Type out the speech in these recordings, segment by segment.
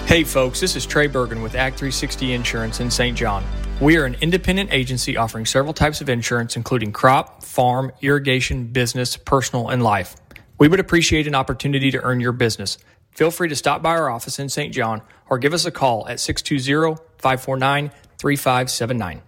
Hey folks, this is Trey Bergen with Act 360 Insurance in St. John. We are an independent agency offering several types of insurance, including crop, farm, irrigation, business, personal, and life. We would appreciate an opportunity to earn your business. Feel free to stop by our office in St. John or give us a call at 620-549-3579.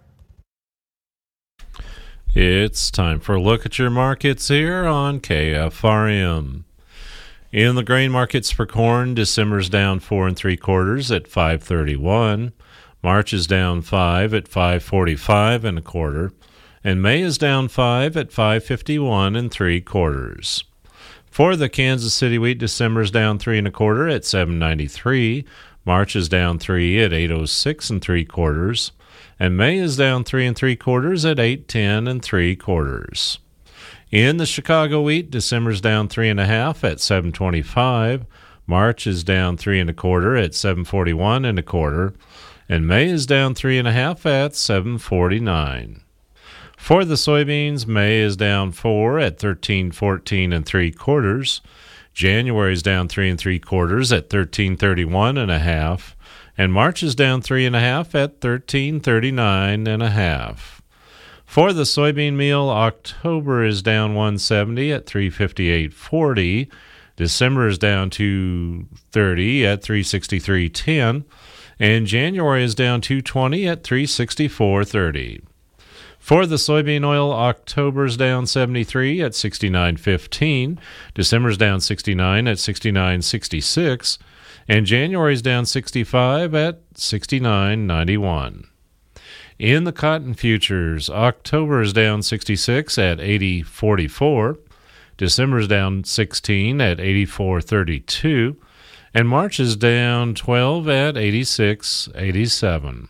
It's time for a look at your markets here on KFRM. In the grain markets for corn, December's down 4 3/4 at 5.31. March is down 5 at 5.45 1/4, and May is down 5 at 5.51 3/4. For the Kansas City wheat, December's down 3 1/4 at 7.93. March is down 3 at 8.06 3/4, and May is down 3 3/4 at 8.10 3/4. In the Chicago wheat, December's down 3 1/2 at 7.25. March is down 3 1/4 at 7.41 1/4, and May is down 3 1/2 at 7.49. For the soybeans, May is down 4 at 13.14 3/4. January is down 3 3/4 at 13.31 1/2, and March is down 3 1/2 at 13.39 1/2. For the soybean meal, October is down 170 at 358.40. December is down 230 at 363.10, and January is down 220 at 364.30. For the soybean oil, October is down 73 at 69.15. December is down 69 at 69.66, and January is down 65 at 69.91. In the cotton futures, October is down 66 at 80.44, December is down 16 at 84.32, and March is down 12 at 86.87.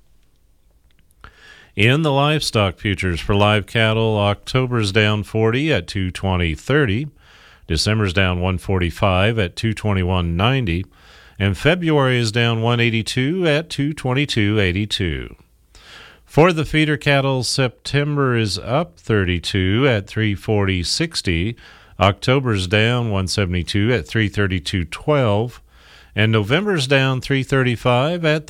In the livestock futures for live cattle, October is down 40 at 220.30, December is down 145 at 221.90, and February is down 182 at 222.82. For the feeder cattle, September is up 32 at 340.60, October is down 172 at 332.12, and November is down 335 at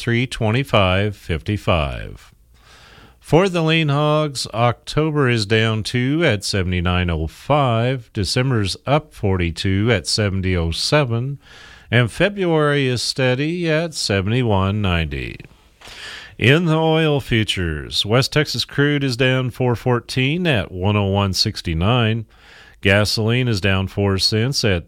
325.55. For the lean hogs, October is down 2 at 79.05, December is up 42 at 70.07, and February is steady at 71.90. In the oil futures, West Texas crude is down 4.14 at 101.69. Gasoline is down 4 cents at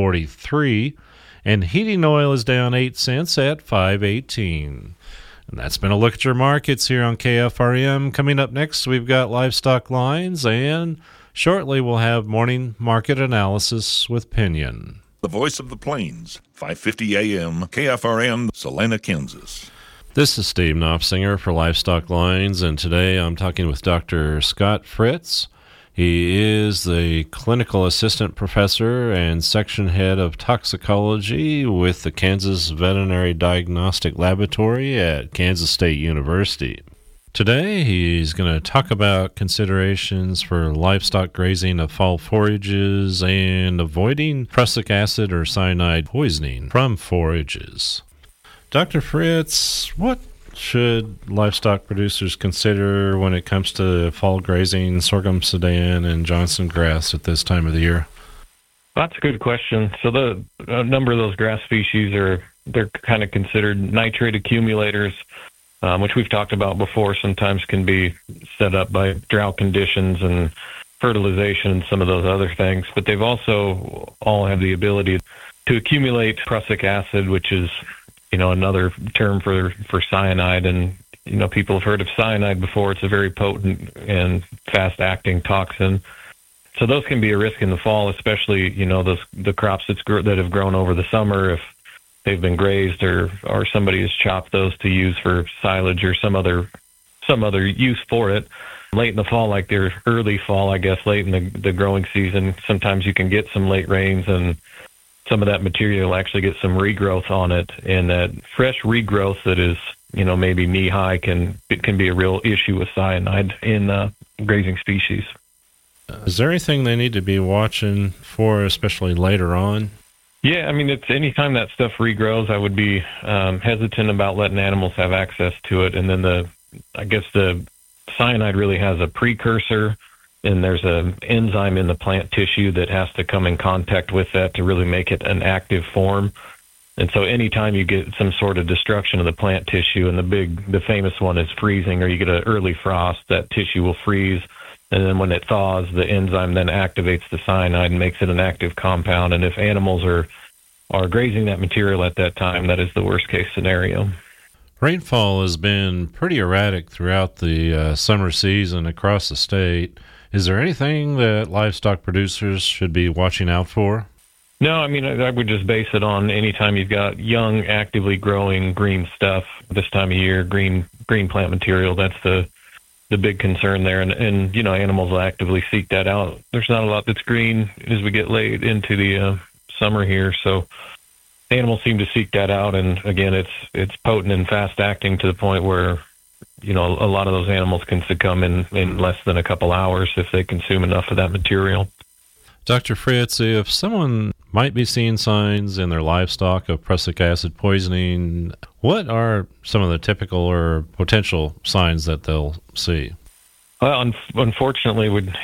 3.43, and heating oil is down 8 cents at 5.18. And that's been a look at your markets here on KFRM. Coming up next, we've got livestock lines, and shortly we'll have morning market analysis with Pinion. The voice of the plains, 550 AM, KFRM, Salina, Kansas. This is Steve Knopfsinger for Livestock Lines, and today I'm talking with Dr. Scott Fritz. He is the clinical assistant professor and section head of toxicology with the Kansas Veterinary Diagnostic Laboratory at Kansas State University. Today he's going to talk about considerations for livestock grazing of fall forages and avoiding prussic acid or cyanide poisoning from forages. Dr. Fritz, what should livestock producers consider when it comes to fall grazing sorghum, Sudan, and Johnson grass at this time of the year? That's a good question. So a number of those grass species they're kind of considered nitrate accumulators, which we've talked about before, sometimes can be set up by drought conditions and fertilization and some of those other things. But they've also all have the ability to accumulate prussic acid, which is another term for cyanide. And, people have heard of cyanide before. It's a very potent and fast-acting toxin. So those can be a risk in the fall, especially, the crops that have grown over the summer, if they've been grazed or somebody has chopped those to use for silage or some other use for it. Late in the fall, like their early fall, I guess, late in the growing season, sometimes you can get some late rains and some of that material will actually get some regrowth on it, and that fresh regrowth that is, maybe knee high it can be a real issue with cyanide in grazing species. Is there anything they need to be watching for, especially later on? Yeah, I mean, it's anytime that stuff regrows, I would be hesitant about letting animals have access to it. And then I guess the cyanide really has a precursor, and there's an enzyme in the plant tissue that has to come in contact with that to really make it an active form. And so anytime you get some sort of destruction of the plant tissue, and the famous one is freezing, or you get an early frost, that tissue will freeze. And then when it thaws, the enzyme then activates the cyanide and makes it an active compound. And if animals are grazing that material at that time, that is the worst case scenario. Rainfall has been pretty erratic throughout the summer season across the state. Is there anything that livestock producers should be watching out for? No, I mean, I would just base it on anytime you've got young, actively growing green stuff this time of year, green plant material. That's the big concern there. And you know, animals will actively seek that out. There's not a lot that's green as we get late into the summer here. So animals seem to seek that out. And again, it's potent and fast acting to the point where, you know, a lot of those animals can succumb in less than a couple hours if they consume enough of that material. Dr. Fritz, if someone might be seeing signs in their livestock of prussic acid poisoning, what are some of the typical or potential signs that they'll see? Well, unfortunately,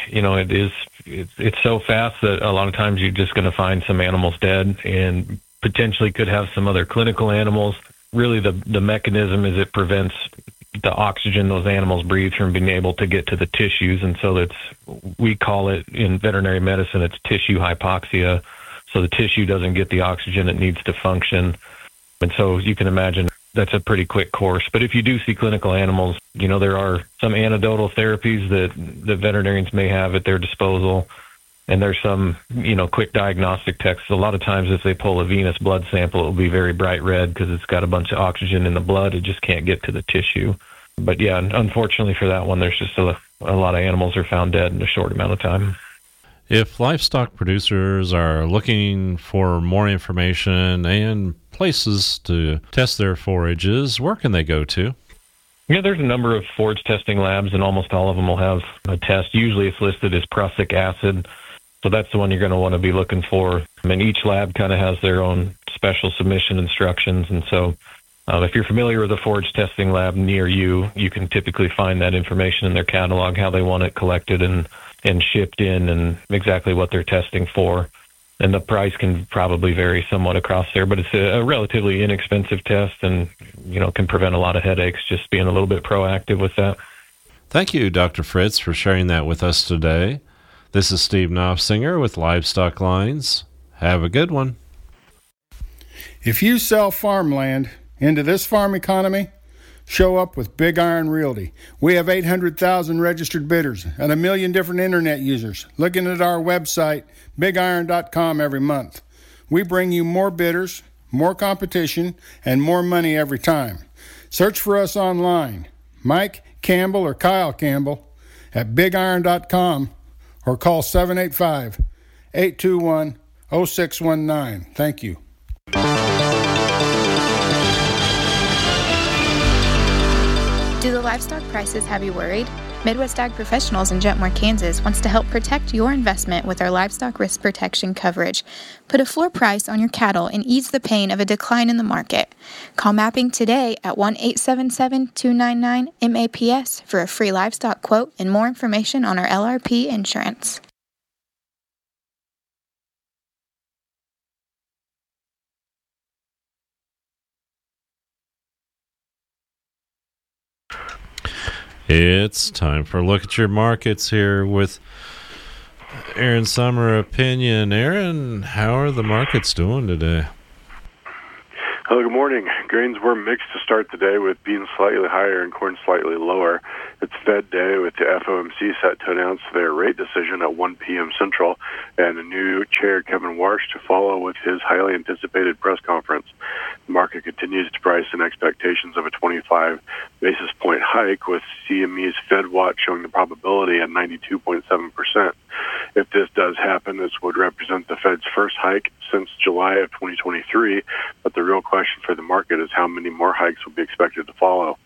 it's so fast that a lot of times you're just going to find some animals dead, and potentially could have some other clinical animals. Really, the mechanism is it prevents the oxygen those animals breathe from being able to get to the tissues, and so we call it in veterinary medicine, it's tissue hypoxia. So the tissue doesn't get the oxygen it needs to function. And so you can imagine that's a pretty quick course. But if you do see clinical animals, you know, there are some antidotal therapies that the veterinarians may have at their disposal. And there's some, you know, quick diagnostic tests. A lot of times if they pull a venous blood sample, it will be very bright red because it's got a bunch of oxygen in the blood. It just can't get to the tissue. But yeah, unfortunately for that one, there's just a lot of animals are found dead in a short amount of time. If livestock producers are looking for more information and places to test their forages, where can they go to? Yeah, there's a number of forage testing labs, and almost all of them will have a test. Usually it's listed as prussic acid, so that's the one you're going to want to be looking for. I mean, each lab kind of has their own special submission instructions, and so if you're familiar with a forage testing lab near you, you can typically find that information in their catalog, how they want it collected and shipped in, and exactly what they're testing for. And the price can probably vary somewhat across there, but it's a relatively inexpensive test, and, you know, can prevent a lot of headaches just being a little bit proactive with that. Thank you, Dr. Fritz, for sharing that with us today. This is Steve Knopfsinger with Livestock Lines. Have a good one. If you sell farmland into this farm economy, show up with Big Iron Realty. We have 800,000 registered bidders and 1 million different internet users looking at our website, bigiron.com, every month. We bring you more bidders, more competition, and more money every time. Search for us online, Mike Campbell or Kyle Campbell at bigiron.com, or call 785-821-0619. Thank you. Do the livestock prices have you worried? Midwest Ag Professionals in Jetmore, Kansas wants to help protect your investment with our livestock risk protection coverage. Put a floor price on your cattle and ease the pain of a decline in the market. Call Mapping today at 1-877-299-MAPS for a free livestock quote and more information on our LRP insurance. It's time for a look at your markets here with Aaron Summer Opinion. Aaron, how are the markets doing today? Hello, good morning. Grains were mixed to start the day, with beans slightly higher and corn slightly lower. It's Fed day, with the FOMC set to announce their rate decision at 1 p.m. Central, and a new chair, Kevin Warsh, to follow with his highly anticipated press conference. The market continues to price in expectations of a 25 basis point hike, with CME's Fed Watch showing the probability at 92.7%. If this does happen, this would represent the Fed's first hike since July of 2023, but the real question for the market is how many more hikes will be expected to follow.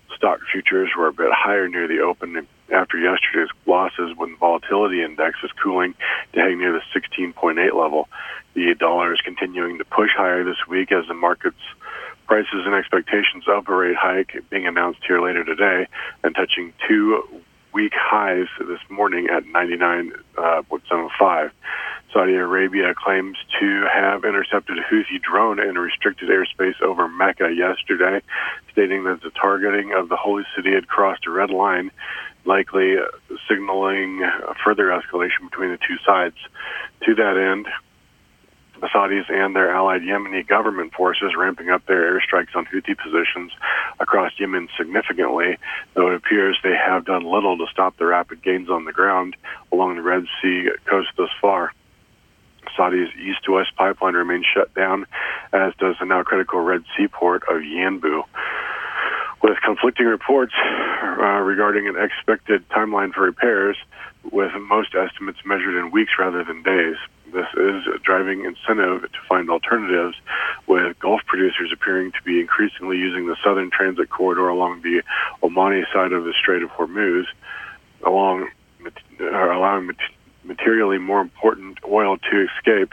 Stock futures were a bit higher near the open after yesterday's losses, when the volatility index is cooling to hang near the 16.8 level. The dollar is continuing to push higher this week as the market's prices and expectations of a rate hike being announced here later today and touching 2-week highs this morning at 99.75. Saudi Arabia claims to have intercepted a Houthi drone in restricted airspace over Mecca yesterday, stating that the targeting of the holy city had crossed a red line, likely signaling further escalation between the two sides. To that end, the Saudis and their allied Yemeni government forces ramping up their airstrikes on Houthi positions across Yemen significantly, though it appears they have done little to stop the rapid gains on the ground along the Red Sea coast thus far. Saudi's east-to-west pipeline remains shut down, as does the now critical Red Sea port of Yanbu. With conflicting reports regarding an expected timeline for repairs, with most estimates measured in weeks rather than days. This is driving incentive to find alternatives, with Gulf producers appearing to be increasingly using the southern transit corridor along the Omani side of the Strait of Hormuz, allowing materially more important oil to escape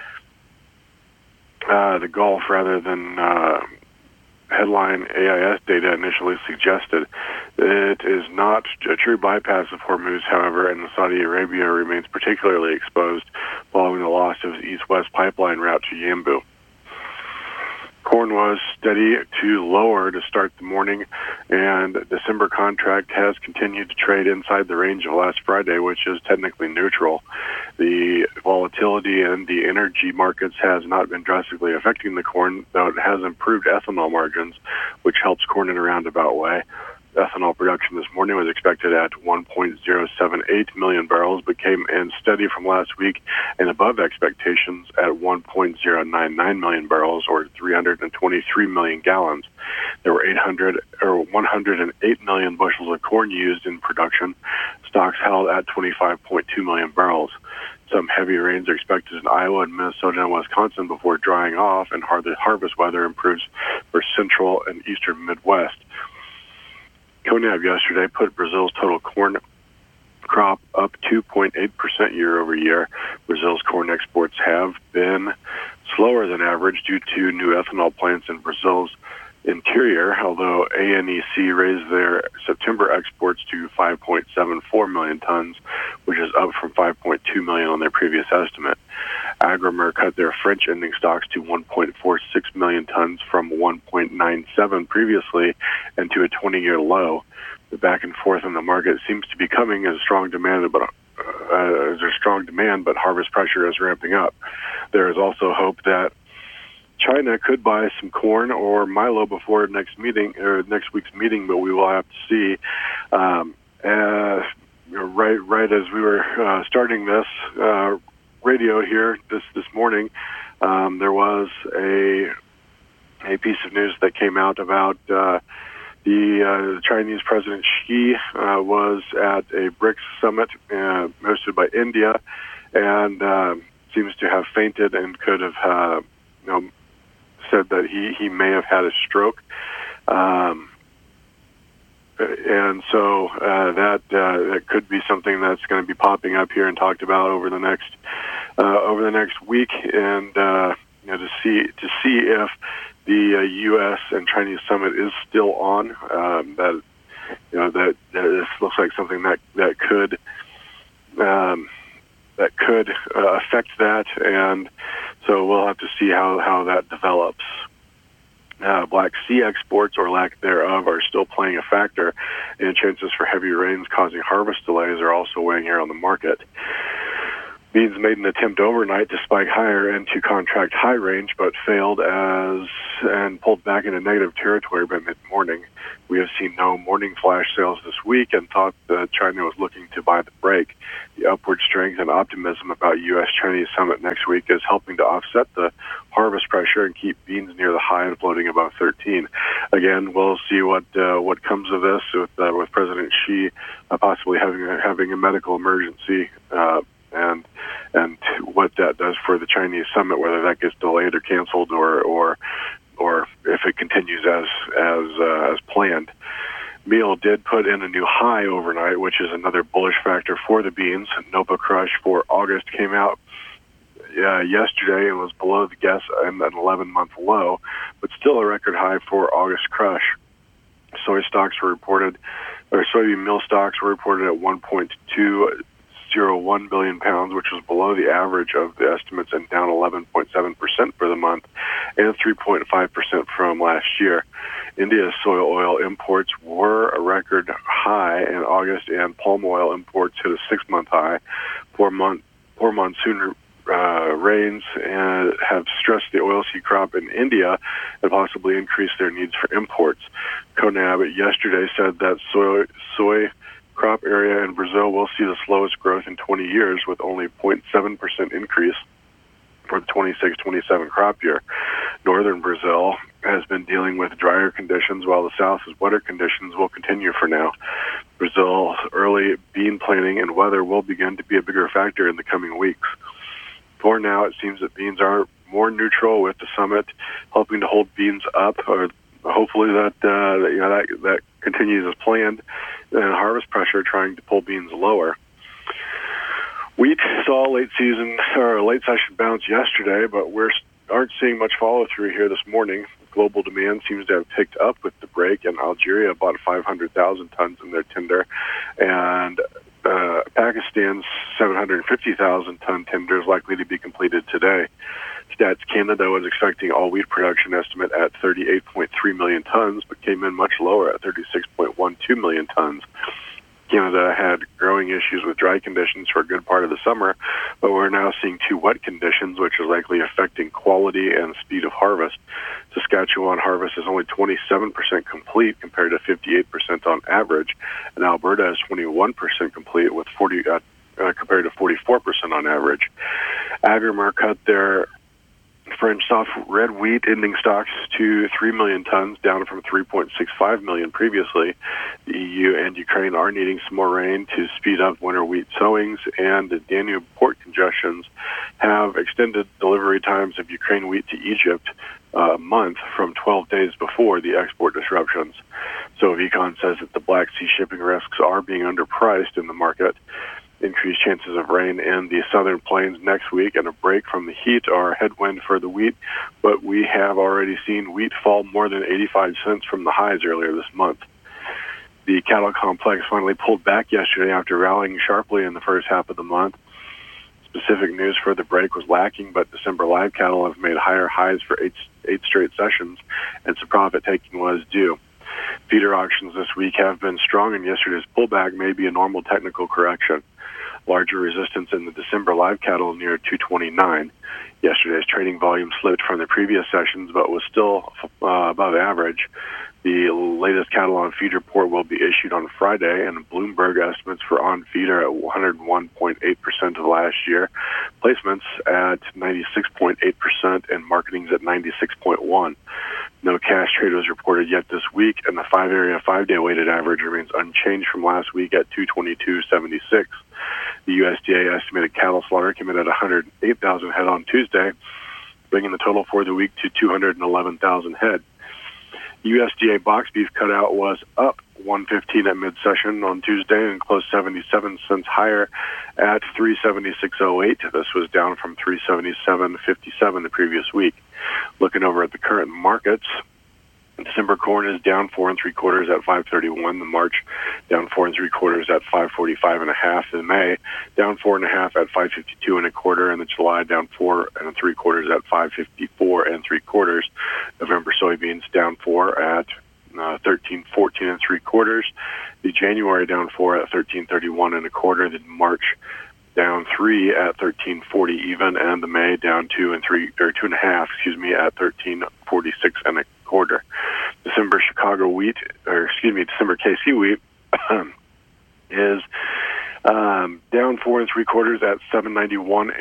the Gulf rather than headline AIS data initially suggested. It is not a true bypass of Hormuz, however, and Saudi Arabia remains particularly exposed following the loss of the east-west pipeline route to Yanbu. Corn was steady to lower to start the morning, and the December contract has continued to trade inside the range of last Friday, which is technically neutral. The volatility in the energy markets has not been drastically affecting the corn, though it has improved ethanol margins, which helps corn in a roundabout way. Ethanol production this morning was expected at 1.078 million barrels, but came in steady from last week and above expectations at 1.099 million barrels, or 323 million gallons. There were 108 million bushels of corn used in production. Stocks held at 25.2 million barrels. Some heavy rains are expected in Iowa and Minnesota and Wisconsin before drying off, and harvest weather improves for central and eastern Midwest. CONAB yesterday put Brazil's total corn crop up 2.8% year over year. Brazil's corn exports have been slower than average due to new ethanol plants in Brazil's interior, although ANEC raised their September exports to 5.74 million tons, which is up from 5.2 million on their previous estimate. Agrimer cut their French ending stocks to 1.46 million tons from 1.97 previously, and to a 20-year low. The back and forth in the market seems to be coming as strong demand, but harvest pressure is ramping up. There is also hope that China could buy some corn or milo before next week's meeting, but we will have to see. Right as we were starting this radio here this morning, there was a piece of news that came out about the Chinese President Xi was at a BRICS summit hosted by India, and seems to have fainted and could have said that he may have had a stroke, and so that could be something that's going to be popping up here and talked about over the next week, and to see if the U.S. and Chinese summit is still on. That this looks like something that could affect that, and so we'll have to see how that develops. Black Sea exports, or lack thereof, are still playing a factor, and chances for heavy rains causing harvest delays are also weighing here on the market. Beans made an attempt overnight to spike higher into contract high range, but failed and pulled back into negative territory by mid-morning. We have seen no morning flash sales this week and thought that China was looking to buy the break. The upward strength and optimism about U.S.-Chinese summit next week is helping to offset the harvest pressure and keep beans near the high and floating above 13. Again, we'll see what comes of this with President Xi possibly having a medical emergency. And what that does for the Chinese summit, whether that gets delayed or canceled, or if it continues as planned. Meal did put in a new high overnight, which is another bullish factor for the beans. Napa Crush for August came out yesterday and was below the guess and an 11-month low, but still a record high for August crush. Soybean meal stocks were reported at 1.201 billion pounds, which was below the average of the estimates and down 11.7% for the month and 3.5% from last year. India's soy oil imports were a record high in August, and palm oil imports hit a 6-month high. Poor monsoon rains have stressed the oilseed crop in India and possibly increased their needs for imports. CONAB yesterday said that soy crop area in Brazil will see the slowest growth in 20 years, with only 0.7% increase for the 26-27 crop year. Northern Brazil has been dealing with drier conditions, while the South's wetter conditions will continue for now. Brazil's early bean planting and weather will begin to be a bigger factor in the coming weeks. For now, it seems that beans are more neutral, with the summit helping to hold beans up, or hopefully that continues as planned, and harvest pressure trying to pull beans lower. Wheat saw late session bounce yesterday, but we aren't seeing much follow through here this morning. Global demand seems to have picked up with the break, and Algeria bought 500,000 tons in their tender, and Pakistan's 750,000 ton tender is likely to be completed today. Stats Canada was expecting all wheat production estimate at 38.3 million tons, but came in much lower at 36.12 million tons. Canada had growing issues with dry conditions for a good part of the summer, but we're now seeing too wet conditions, which is likely affecting quality and speed of harvest. Saskatchewan harvest is only 27% complete compared to 58% on average, and Alberta is 21% complete with compared to 44% on average. Agrimark cut their French soft red wheat ending stocks to 3 million tons, down from 3.65 million previously. The EU and Ukraine are needing some more rain to speed up winter wheat sowings, and the Danube port congestions have extended delivery times of Ukraine wheat to Egypt a month from 12 days before the export disruptions. So Econ says that the Black Sea shipping risks are being underpriced in the market. Increased chances of rain in the southern plains next week and a break from the heat are a headwind for the wheat, but we have already seen wheat fall more than 85 cents from the highs earlier this month. The cattle complex finally pulled back yesterday after rallying sharply in the first half of the month. Specific news for the break was lacking, but December live cattle have made higher highs for eight straight sessions, and some profit taking was due. Feeder auctions this week have been strong, and yesterday's pullback may be a normal technical correction. Larger resistance in the December live cattle near 229. Yesterday's trading volume slipped from the previous sessions, but was still above average. The latest cattle on feed report will be issued on Friday, and Bloomberg estimates for on feed are at 101.8% of last year, placements at 96.8%, and marketing's at 96.1%. No cash trade was reported yet this week, and the 5-day weighted average remains unchanged from last week at 222.76. The USDA estimated cattle slaughter came in at 108,000 head on Tuesday, bringing the total for the week to 211,000 head. USDA box beef cutout was up 115 at mid-session on Tuesday and closed 77 cents higher at 376.08. This was down from 377.57 the previous week. Looking over at the current markets, December corn is down 4 3/4 at 5.31. The March down 4 3/4 at 5.45.5. The May down 4 1/2 at 5.52 1/4, and the July down 4 3/4 at 5.54 3/4. November soybeans down 4 at 13.14 3/4. The January down 4 at 13.31 1/4. The March down 3 at 13.40 even, and the May down 2 1/2 at 13.46 1/4. December KC wheat is down 4 3/4 at 7.91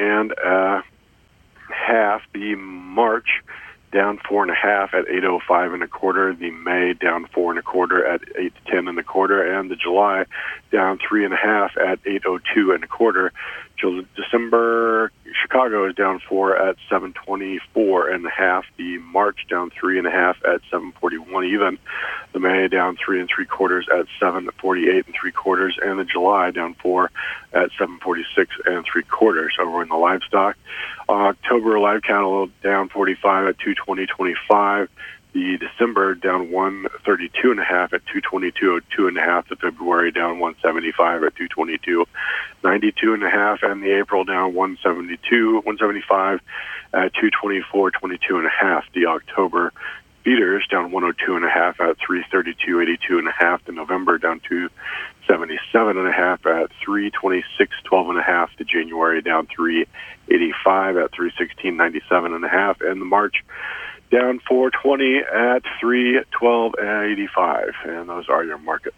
1/2. The March down 4 1/2 at 8.05 1/4. The May down 4 1/4 at 8.10 1/4, and the July down 3 1/2 at 8.02 1/4. December Chicago is down 4 at 724.5. The March down 3.5 at 741 even. The May down 3 3/4 at 748 3/4, and the July down 4 at 746 3/4. Over in the livestock, October live cattle down 45 at 220.25. The December down 132.5 at 222.02.5. The February down 175 at 222.92.5, and the April down 175 at 224.22.5. The October feeders down 102.5 at 332.82.5. The November down 277.5 at 326.12.5. The January down 385 at 316.97.5, and the March down 420 at 312.85. And those are your markets.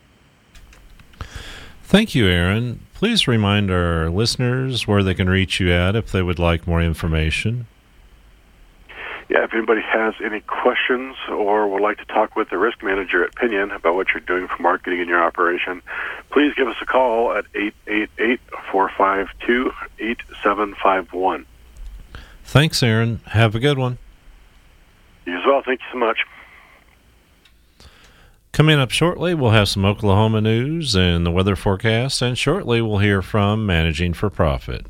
Thank you, Aaron. Please remind our listeners where they can reach you at if they would like more information. Yeah, if anybody has any questions or would like to talk with the risk manager at Pinion about what you're doing for marketing in your operation, please give us a call at 888-452-8751. Thanks, Aaron. Have a good one. You as well. Thank you so much. Coming up shortly, we'll have some Oklahoma news and the weather forecast, and shortly we'll hear from Managing for Profit.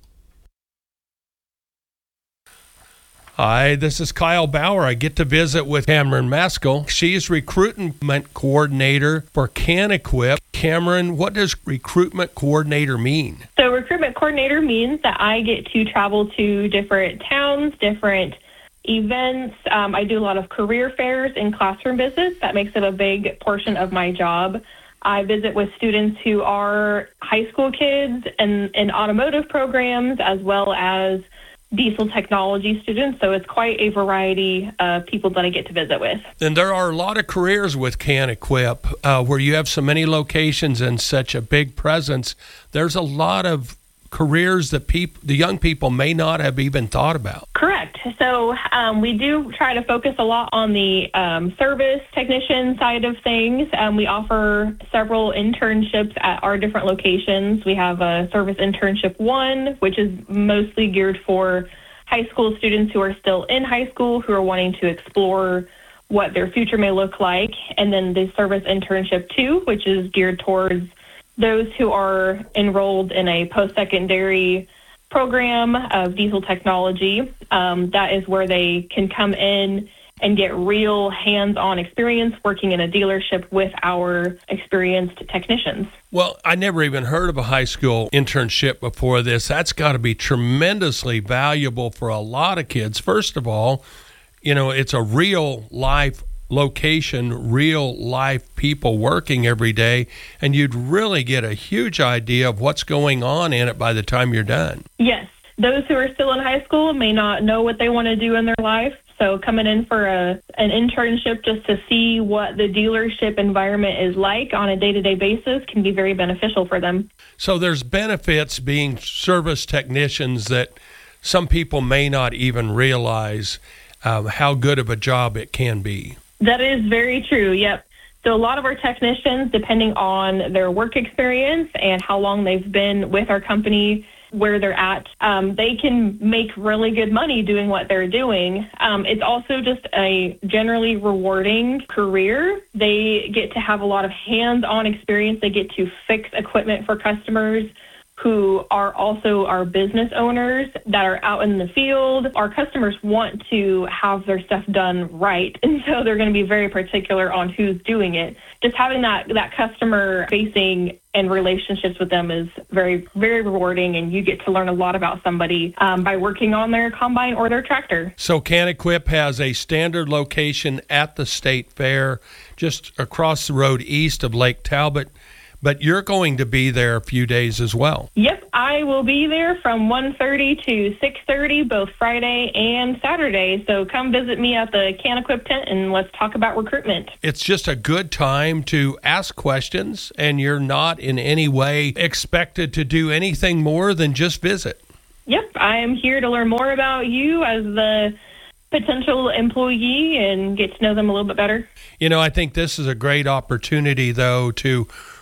Hi, this is Kyle Bauer. I get to visit with Cameron Maskell. She's recruitment coordinator for CanEquip. Cameron, what does recruitment coordinator mean? So recruitment coordinator means that I get to travel to different towns, different events. I do a lot of career fairs and classroom visits. That makes it a big portion of my job. I visit with students who are high school kids and in automotive programs, as well as diesel technology students. So it's quite a variety of people that I get to visit with. And there are a lot of careers with CanEquip, where you have so many locations and such a big presence. There's a lot of careers that the young people may not have even thought about. Correct. So we do try to focus a lot on the service technician side of things. We offer several internships at our different locations. We have a Service Internship 1, which is mostly geared for high school students who are still in high school, who are wanting to explore what their future may look like. And then the Service Internship 2, which is geared towards those who are enrolled in a post-secondary program of diesel technology. That is where they can come in and get real hands-on experience working in a dealership with our experienced technicians. Well, I never even heard of a high school internship before this. That's got to be tremendously valuable for a lot of kids. First of all, it's a real-life location, real life people working every day, and you'd really get a huge idea of what's going on in it by the time you're done. Yes. Those who are still in high school may not know what they want to do in their life, so coming in for an internship just to see what the dealership environment is like on a day-to-day basis can be very beneficial for them. So there's benefits being service technicians that some people may not even realize how good of a job it can be. That is very true, yep. So a lot of our technicians, depending on their work experience and how long they've been with our company, where they're at, they can make really good money doing what they're doing. It's also just a generally rewarding career. They get to have a lot of hands-on experience. They get to fix equipment for customers who are also our business owners that are out in the field. Our customers want to have their stuff done right, and so they're going to be very particular on who's doing it. Just having that customer facing and relationships with them is very, very rewarding, and you get to learn a lot about somebody by working on their combine or their tractor. So CanEquip has a standard location at the State Fair, just across the road east of Lake Talbot. But you're going to be there a few days as well. Yep, I will be there from 1:30 to 6:30, both Friday and Saturday. So come visit me at the CanEquip tent and let's talk about recruitment. It's just a good time to ask questions, and you're not in any way expected to do anything more than just visit. Yep, I am here to learn more about you as the potential employee and get to know them a little bit better. I think this is a great opportunity, though, to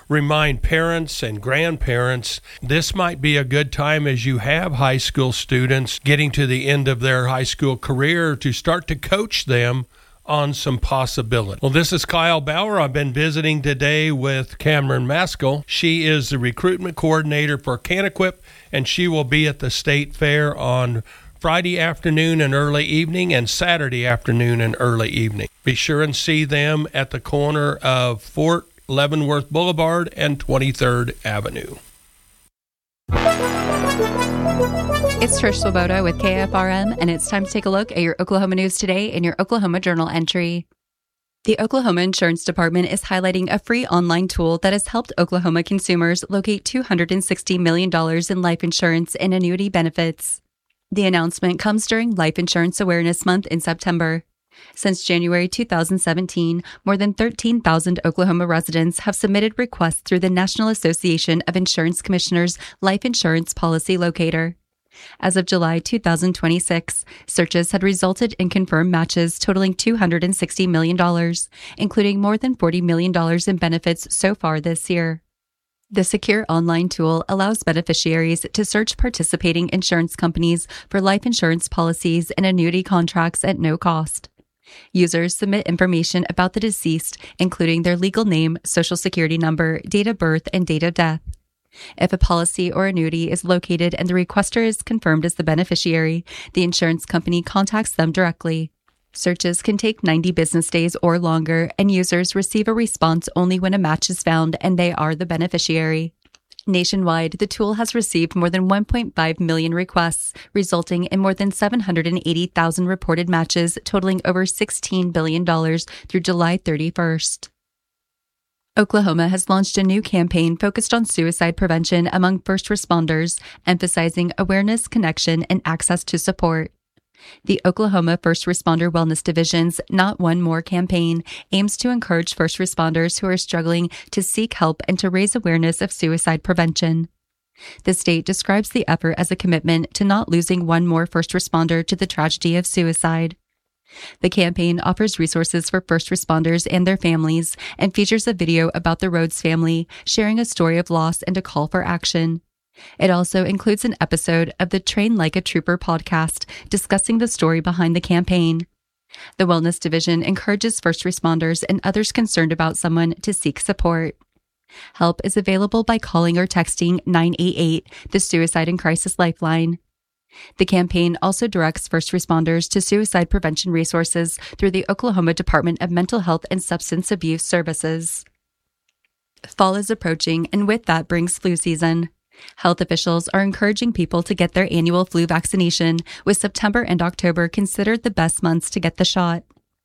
remind parents and grandparents this might be a good time as you have high school students getting to the end of their high school career to start to coach them on some possibility. Well, this is Kyle Bauer. I've been visiting today with Cameron Maskell. She is the recruitment coordinator for Canequip, and she will be at the State Fair on Friday afternoon and early evening and Saturday afternoon and early evening. Be sure and see them at the corner of Fort Leavenworth Boulevard and 23rd Avenue. It's Trish Swoboda with KFRM, and it's time to take a look at your Oklahoma news today in your Oklahoma Journal entry. The Oklahoma Insurance Department is highlighting a free online tool that has helped Oklahoma consumers locate $260 million in life insurance and annuity benefits. The announcement comes during Life Insurance Awareness Month in September. Since January 2017, more than 13,000 Oklahoma residents have submitted requests through the National Association of Insurance Commissioners Life Insurance Policy Locator. As of July 2026, searches had resulted in confirmed matches totaling $260 million, including more than $40 million in benefits so far this year. The secure online tool allows beneficiaries to search participating insurance companies for life insurance policies and annuity contracts at no cost. Users submit information about the deceased, including their legal name, social security number, date of birth, and date of death. If a policy or annuity is located and the requester is confirmed as the beneficiary, the insurance company contacts them directly. Searches can take 90 business days or longer, and users receive a response only when a match is found and they are the beneficiary. Nationwide, the tool has received more than 1.5 million requests, resulting in more than 780,000 reported matches totaling over $16 billion through July 31st. Oklahoma has launched a new campaign focused on suicide prevention among first responders, emphasizing awareness, connection, and access to support. The Oklahoma First Responder Wellness Division's Not One More campaign aims to encourage first responders who are struggling to seek help and to raise awareness of suicide prevention. The state describes the effort as a commitment to not losing one more first responder to the tragedy of suicide. The campaign offers resources for first responders and their families and features a video about the Rhodes family sharing a story of loss and a call for action. It also includes an episode of the Train Like a Trooper podcast discussing the story behind the campaign. The Wellness Division encourages first responders and others concerned about someone to seek support. Help is available by calling or texting 988, the Suicide and Crisis Lifeline. The campaign also directs first responders to suicide prevention resources through the Oklahoma Department of Mental Health and Substance Abuse Services. Fall is approaching, and with that brings flu season. Health officials are encouraging people to get their annual flu vaccination, with September and October considered the best months to get the shot.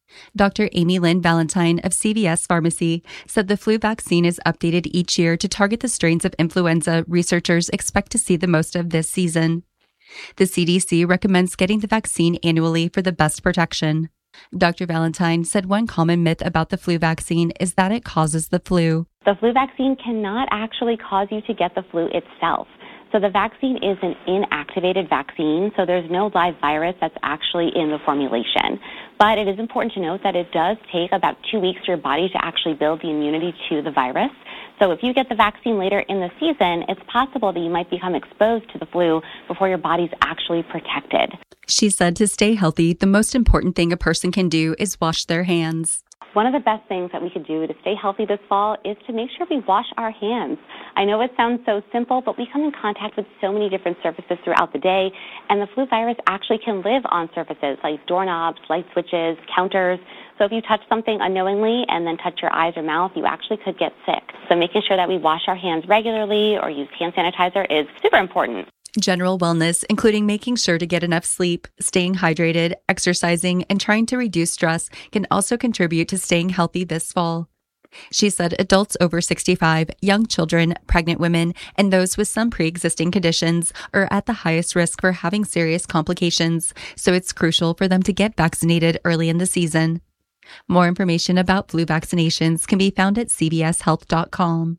Dr. Amy Lynn Valentine of CVS Pharmacy said the flu vaccine is updated each year to target the strains of influenza researchers expect to see the most of this season. The CDC recommends getting the vaccine annually for the best protection. Dr. Valentine said one common myth about the flu vaccine is that it causes the flu. The flu vaccine cannot actually cause you to get the flu itself. So the vaccine is an inactivated vaccine, so there's no live virus that's actually in the formulation. But it is important to note that it does take about 2 weeks for your body to actually build the immunity to the virus. So if you get the vaccine later in the season, it's possible that you might become exposed to the flu before your body's actually protected. She said to stay healthy, the most important thing a person can do is wash their hands. One of the best things that we could do to stay healthy this fall is to make sure we wash our hands. I know it sounds so simple, but we come in contact with so many different surfaces throughout the day, and the flu virus actually can live on surfaces like doorknobs, light switches, counters. So if you touch something unknowingly and then touch your eyes or mouth, you actually could get sick. So making sure that we wash our hands regularly or use hand sanitizer is super important. General wellness, including making sure to get enough sleep, staying hydrated, exercising, and trying to reduce stress, can also contribute to staying healthy this fall. She said adults over 65, young children, pregnant women, and those with some pre-existing conditions are at the highest risk for having serious complications, so it's crucial for them to get vaccinated early in the season. More information about flu vaccinations can be found at cbshealth.com.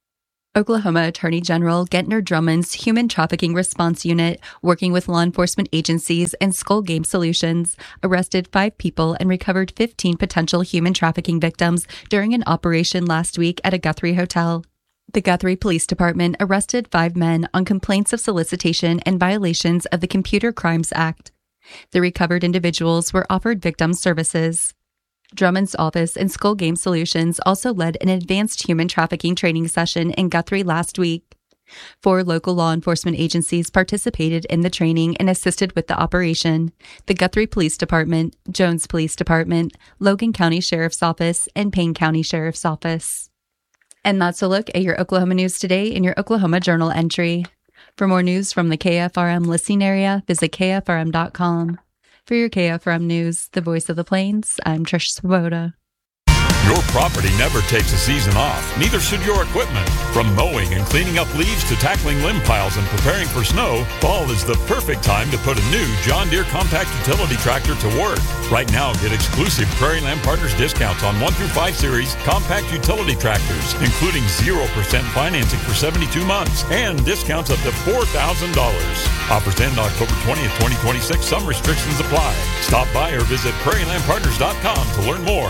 Oklahoma Attorney General Gentner Drummond's Human Trafficking Response Unit, working with law enforcement agencies and Skull Game Solutions, arrested 5 people and recovered 15 potential human trafficking victims during an operation last week at a Guthrie hotel. The Guthrie Police Department arrested 5 men on complaints of solicitation and violations of the Computer Crimes Act. The recovered individuals were offered victim services. Drummond's office and Skull Game Solutions also led an advanced human trafficking training session in Guthrie last week. 4 local law enforcement agencies participated in the training and assisted with the operation: the Guthrie Police Department, Jones Police Department, Logan County Sheriff's Office, and Payne County Sheriff's Office. And that's a look at your Oklahoma news today in your Oklahoma Journal entry. For more news from the KFRM listening area, visit KFRM.com. For your KFRM news, the voice of the Plains, I'm Trish Swoboda. Your property never takes a season off, neither should your equipment. From mowing and cleaning up leaves to tackling limb piles and preparing for snow, fall is the perfect time to put a new John Deere compact utility tractor to work. Right now, get exclusive Prairie Land Partners discounts on 1 through 5 series compact utility tractors, including 0% financing for 72 months and discounts up to $4,000. Offers end October 20th, 2026. Some restrictions apply. Stop by or visit prairielandpartners.com to learn more.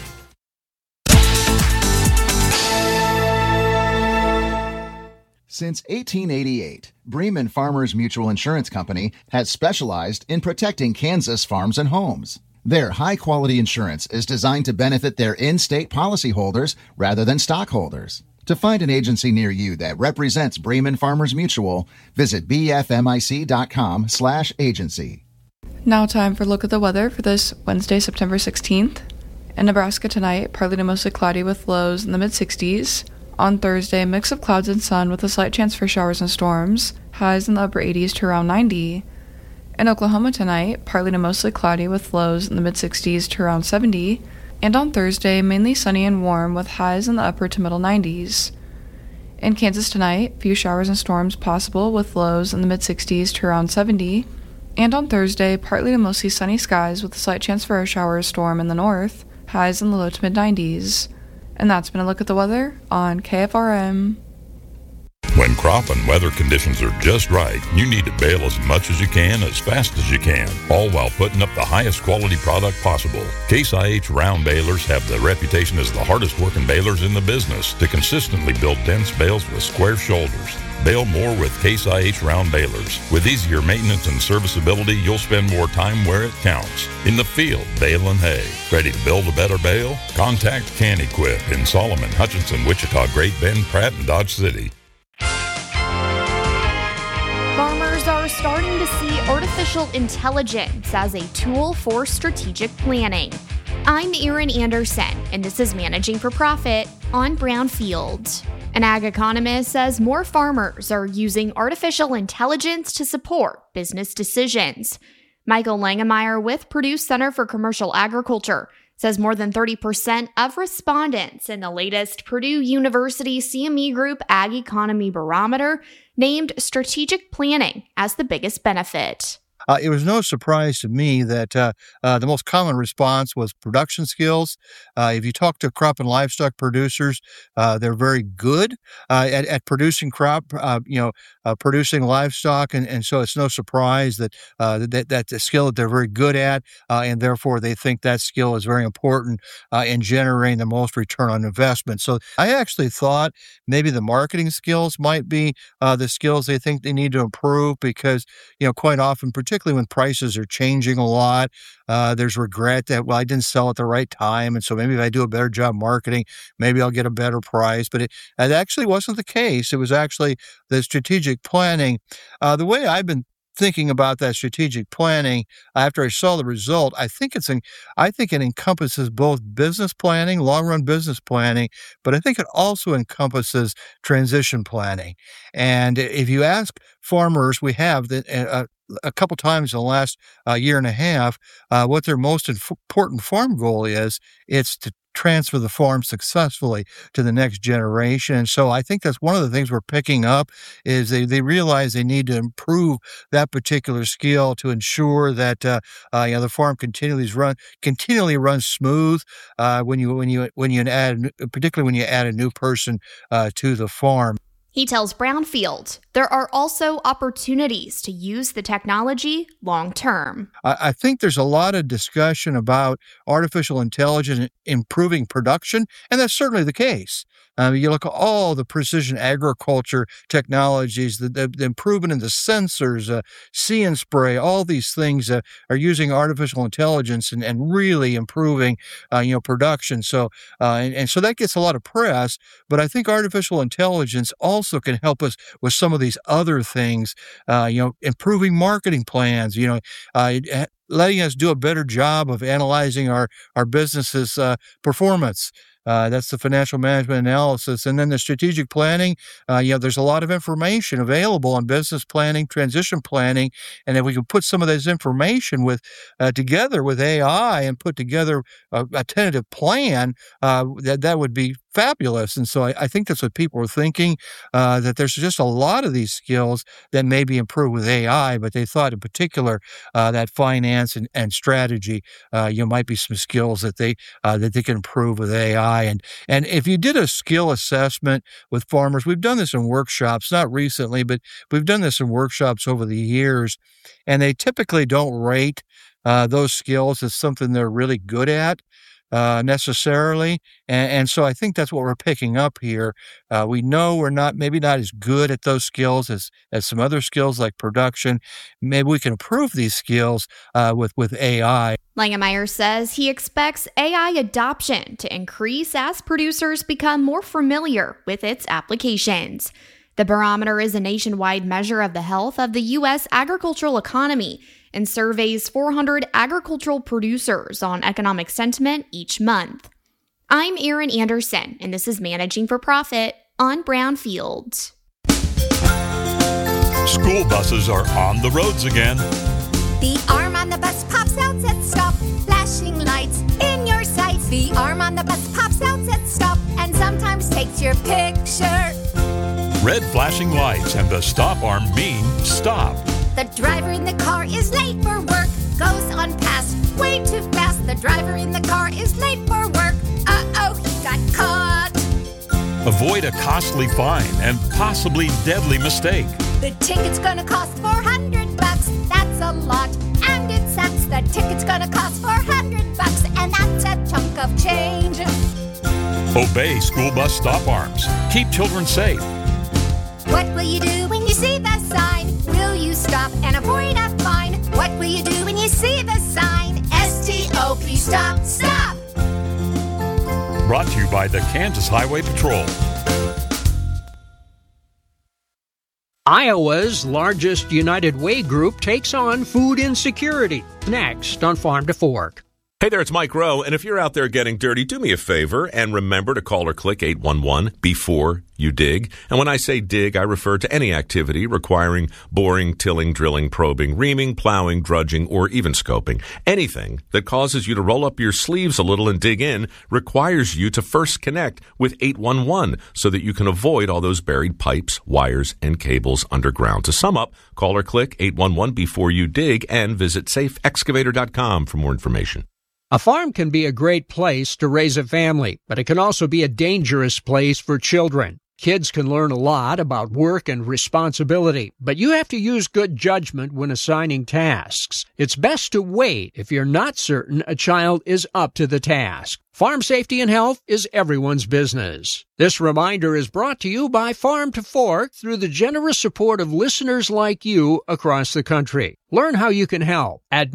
Since 1888, Bremen Farmers Mutual Insurance Company has specialized in protecting Kansas farms and homes. Their high-quality insurance is designed to benefit their in-state policyholders rather than stockholders. To find an agency near you that represents Bremen Farmers Mutual, visit bfmic.com/agency. Now time for a look at the weather for this Wednesday, September 16th. In Nebraska tonight, partly to mostly cloudy with lows in the mid-60s. On Thursday, a mix of clouds and sun with a slight chance for showers and storms, highs in the upper 80s to around 90. In Oklahoma tonight, partly to mostly cloudy with lows in the mid-60s to around 70. And on Thursday, mainly sunny and warm with highs in the upper to middle 90s. In Kansas tonight, few showers and storms possible with lows in the mid-60s to around 70. And on Thursday, partly to mostly sunny skies with a slight chance for a shower or storm in the north, highs in the low to mid-90s. And that's been a look at the weather on KFRM. When crop and weather conditions are just right, you need to bale as much as you can, as fast as you can, all while putting up the highest quality product possible. Case IH round balers have the reputation as the hardest working balers in the business to consistently build dense bales with square shoulders. Bale more with Case IH round balers. With easier maintenance and serviceability, you'll spend more time where it counts. In the field, baling hay. Ready to build a better bale? Contact Can-Equip in Solomon, Hutchinson, Wichita, Great Bend, Pratt, and Dodge City. Farmers are starting to see artificial intelligence as a tool for strategic planning. I'm Erin Anderson, and this is Managing for Profit on Brownfield. An ag economist says more farmers are using artificial intelligence to support business decisions. Michael Langemeyer with Purdue Center for Commercial Agriculture says more than 30% of respondents in the latest Purdue University CME Group Ag Economy Barometer named strategic planning as the biggest benefit. It was no surprise to me that the most common response was production skills. If you talk to crop and livestock producers, they're very good at producing crop, producing livestock, and so it's no surprise that that's a skill that they're very good at, and therefore they think that skill is very important in generating the most return on investment. So I actually thought maybe the marketing skills might be the skills they think they need to improve because, quite often, particularly when prices are changing a lot, there's regret that, I didn't sell at the right time. And so maybe if I do a better job marketing, maybe I'll get a better price. But it actually wasn't the case. It was actually the strategic planning. The way I've been thinking about that strategic planning after I saw the result, I think it encompasses both business planning, long-run business planning, but I think it also encompasses transition planning. And if you ask farmers, we have a couple times in the last year and a half, what their most important farm goal is, it's to transfer the farm successfully to the next generation. And so I think that's one of the things we're picking up is they realize they need to improve that particular skill to ensure that the farm continually runs smooth particularly when you add a new person to the farm. He tells Brownfield there are also opportunities to use the technology long term. I think there's a lot of discussion about artificial intelligence improving production, and that's certainly the case. You look at all the precision agriculture technologies, the improvement in the sensors, See and Spray, all these things are using artificial intelligence and really improving, production. So, and so that gets a lot of press, but I think artificial intelligence also can help us with some of these other things, improving marketing plans, letting us do a better job of analyzing our business's performance. That's the financial management analysis. And then the strategic planning, there's a lot of information available on business planning, transition planning. And if we can put some of this information together with AI and put together a tentative plan, that would be fabulous. And so I think that's what people are thinking, that there's just a lot of these skills that may be improved with AI, but they thought in particular that finance and strategy, might be some skills that they can improve with AI. And if you did a skill assessment with farmers, we've done this in workshops, not recently, but we've done this in workshops over the years, and they typically don't rate those skills as something they're really good at necessarily. And so I think that's what we're picking up here. We know we're maybe not as good at those skills as some other skills like production. Maybe we can improve these skills with AI. Langemeier says he expects AI adoption to increase as producers become more familiar with its applications. The barometer is a nationwide measure of the health of the U.S. agricultural economy and surveys 400 agricultural producers on economic sentiment each month. I'm Erin Anderson, and this is Managing for Profit on Brownfield. School buses are on the roads again. The arm on the bus pops out at stop, flashing lights in your sights. The arm on the bus pops out at stop and sometimes takes your picture. Red flashing lights and the stop arm mean stop. The driver in the car is late for work, goes on past way too fast. The driver in the car is late for work. Uh-oh, he got caught. Avoid a costly fine and possibly deadly mistake. The ticket's gonna cost $400. That's a lot, and it sucks. The ticket's gonna cost $400, and that's a chunk of change. Obey school bus stop arms. Keep children safe. What will you do when you see the sign? Will you stop and avoid a fine? What will you do when you see the sign? S-T-O-P, stop, stop! Brought to you by the Kansas Highway Patrol. Iowa's largest United Way group takes on food insecurity. Next on Farm to Fork. Hey there, it's Mike Rowe, and if you're out there getting dirty, do me a favor and remember to call or click 811 before you dig. And when I say dig, I refer to any activity requiring boring, tilling, drilling, probing, reaming, plowing, drudging, or even scoping. Anything that causes you to roll up your sleeves a little and dig in requires you to first connect with 811 so that you can avoid all those buried pipes, wires, and cables underground. To sum up, call or click 811 before you dig and visit safeexcavator.com for more information. A farm can be a great place to raise a family, but it can also be a dangerous place for children. Kids can learn a lot about work and responsibility, but you have to use good judgment when assigning tasks. It's best to wait if you're not certain a child is up to the task. Farm safety and health is everyone's business. This reminder is brought to you by Farm to Fork through the generous support of listeners like you across the country. Learn how you can help at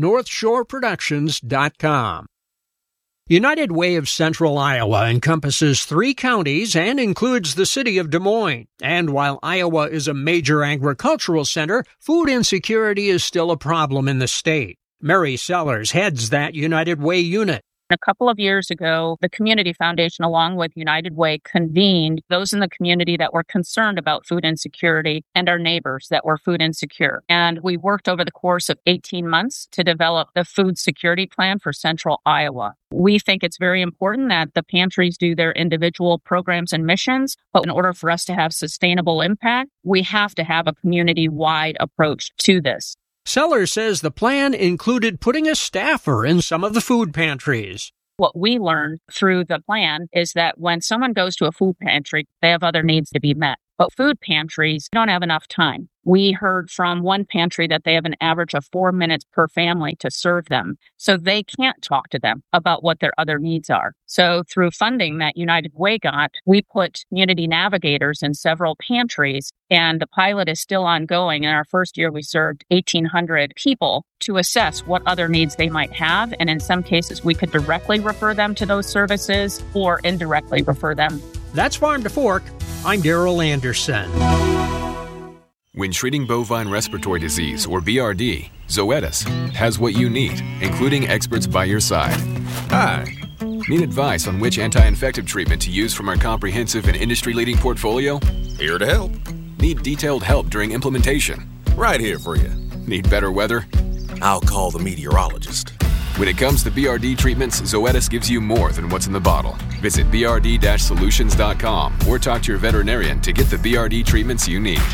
NorthshoreProductions.com. United Way of Central Iowa encompasses 3 counties and includes the city of Des Moines. And while Iowa is a major agricultural center, food insecurity is still a problem in the state. Mary Sellers heads that United Way unit. A couple of years ago, the Community Foundation, along with United Way, convened those in the community that were concerned about food insecurity and our neighbors that were food insecure. And we worked over the course of 18 months to develop the food security plan for Central Iowa. We think it's very important that the pantries do their individual programs and missions, but in order for us to have sustainable impact, we have to have a community-wide approach to this. Sellers says the plan included putting a staffer in some of the food pantries. What we learned through the plan is that when someone goes to a food pantry, they have other needs to be met. But food pantries don't have enough time. We heard from one pantry that they have an average of 4 minutes per family to serve them. So they can't talk to them about what their other needs are. So through funding that United Way got, we put community navigators in several pantries, and the pilot is still ongoing. In our first year, we served 1,800 people to assess what other needs they might have. And in some cases, we could directly refer them to those services or indirectly refer them. That's Farm to Fork. I'm Darrell Anderson. When treating bovine respiratory disease, or BRD, Zoetis has what you need, including experts by your side. Hi. Need advice on which anti-infective treatment to use from our comprehensive and industry-leading portfolio? Here to help. Need detailed help during implementation? Right here for you. Need better weather? I'll call the meteorologist. When it comes to BRD treatments, Zoetis gives you more than what's in the bottle. Visit brd-solutions.com or talk to your veterinarian to get the BRD treatments you need.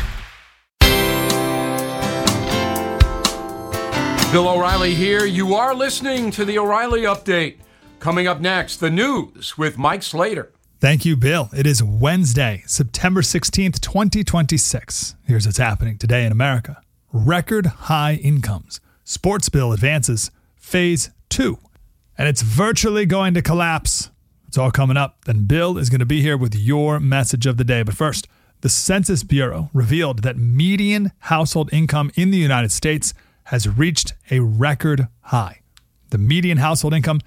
Bill O'Reilly here. You are listening to the O'Reilly Update. Coming up next, the news with Mike Slater. Thank you, Bill. It is Wednesday, September 16th, 2026. Here's what's happening today in America. Record high incomes. Sports bill advances. Phase 2. And it's virtually going to collapse. It's all coming up. Then Bill is going to be here with your message of the day. But first, the Census Bureau revealed that median household income in the United States has reached a record high. The median household income,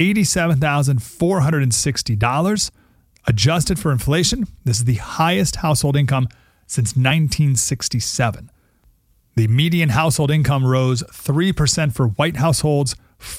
$87,460. Adjusted for inflation, this is the highest household income since 1967. The median household income rose 3% for white households,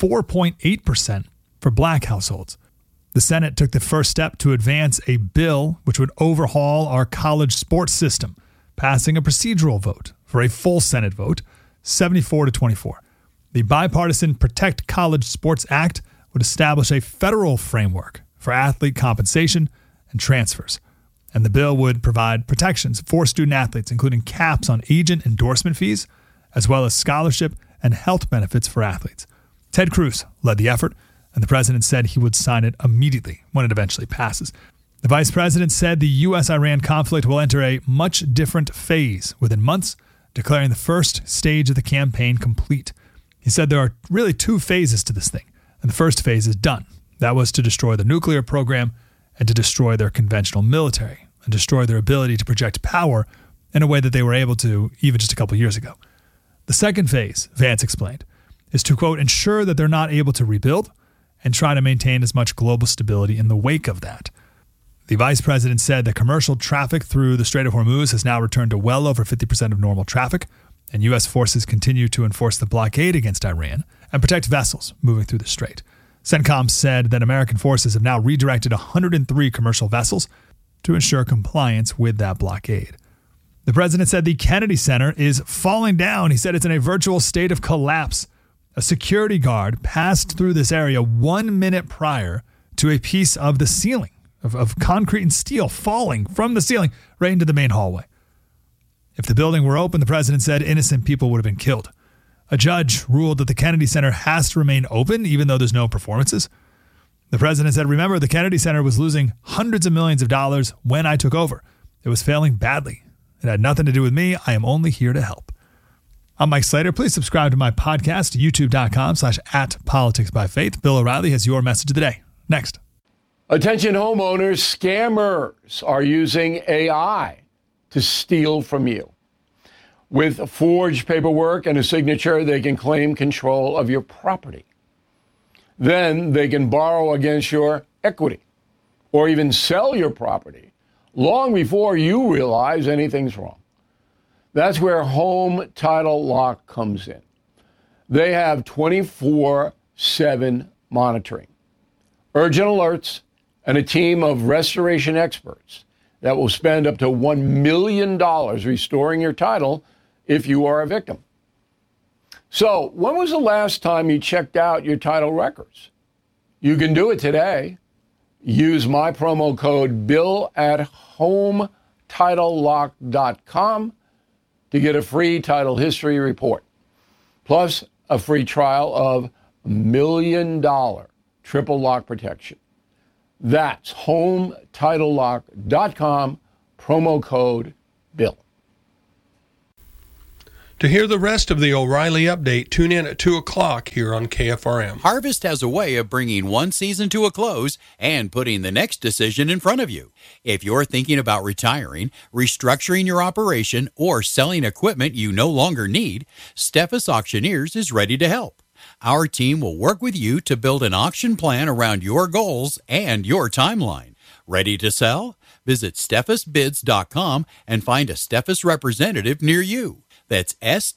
4.8% for black households. The Senate took the first step to advance a bill which would overhaul our college sports system, passing a procedural vote for a full Senate vote, 74-24. The bipartisan Protect College Sports Act would establish a federal framework for athlete compensation and transfers. And the bill would provide protections for student athletes, including caps on agent endorsement fees, as well as scholarship and health benefits for athletes. Ted Cruz led the effort, and the president said he would sign it immediately when it eventually passes. The vice president said the U.S.-Iran conflict will enter a much different phase within months, declaring the first stage of the campaign complete. He said there are really 2 phases to this thing, and the first phase is done. That was to destroy the nuclear program and to destroy their conventional military and destroy their ability to project power in a way that they were able to even just a couple years ago. The second phase, Vance explained, is to, quote, ensure that they're not able to rebuild and try to maintain as much global stability in the wake of that. The vice president said that commercial traffic through the Strait of Hormuz has now returned to well over 50% of normal traffic, and U.S. forces continue to enforce the blockade against Iran and protect vessels moving through the strait. CENTCOM said that American forces have now redirected 103 commercial vessels to ensure compliance with that blockade. The president said the Kennedy Center is falling down. He said it's in a virtual state of collapse. A security guard passed through this area 1 minute prior to a piece of the ceiling, of concrete and steel falling from the ceiling right into the main hallway. If the building were open, the president said innocent people would have been killed. A judge ruled that the Kennedy Center has to remain open even though there's no performances. The president said, remember, the Kennedy Center was losing hundreds of millions of dollars when I took over. It was failing badly. It had nothing to do with me. I am only here to help. I'm Mike Slater. Please subscribe to my podcast, youtube.com/@politicsbyfaith. Bill O'Reilly has your message of the day. Next. Attention homeowners, scammers are using AI to steal from you. With forged paperwork and a signature, they can claim control of your property. Then they can borrow against your equity or even sell your property long before you realize anything's wrong. That's where Home Title Lock comes in. They have 24/7 monitoring, urgent alerts, and a team of restoration experts that will spend up to $1 million restoring your title if you are a victim. So, when was the last time you checked out your title records? You can do it today. Use my promo code BILL at HomeTitleLock.com to get a free title history report, plus a free trial of $1 million triple lock protection. That's HomeTitleLock.com, promo code BILL. To hear the rest of the O'Reilly Update, tune in at 2 o'clock here on KFRM. Harvest has a way of bringing one season to a close and putting the next decision in front of you. If you're thinking about retiring, restructuring your operation, or selling equipment you no longer need, Steffes Auctioneers is ready to help. Our team will work with you to build an auction plan around your goals and your timeline. Ready to sell? Visit SteffesBids.com and find a Steffes representative near you. That's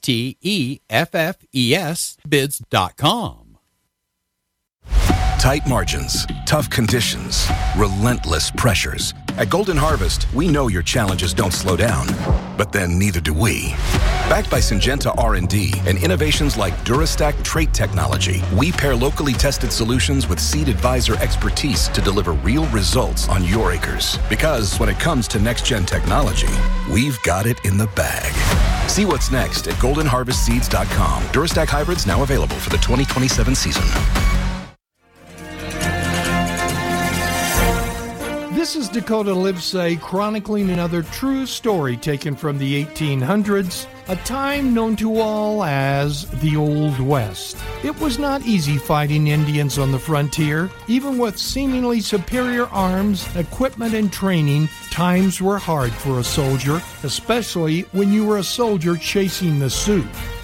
STEFFES bids.com. Tight margins, tough conditions, relentless pressures. At Golden Harvest, we know your challenges don't slow down, but then neither do we. Backed by Syngenta R&D and innovations like DuraStack trait technology, we pair locally tested solutions with Seed Advisor expertise to deliver real results on your acres. Because when it comes to next-gen technology, we've got it in the bag. See what's next at goldenharvestseeds.com. DuraStack hybrids now available for the 2027 season. This is Dakota Livesay chronicling another true story taken from the 1800s, a time known to all as the Old West. It was not easy fighting Indians on the frontier. Even with seemingly superior arms, equipment, and training, times were hard for a soldier, especially when you were a soldier chasing the Sioux.